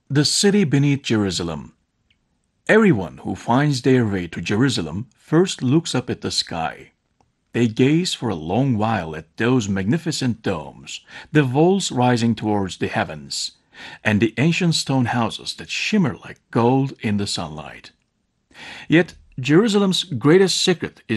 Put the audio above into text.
The city beneath Jerusalem. Everyone who finds their way to Jerusalem first looks up at the sky. They gaze for a long while at those magnificent domes, the walls rising towards the heavens, and the ancient stone houses that shimmer like gold in the sunlight. Yet, Jerusalem's greatest secret is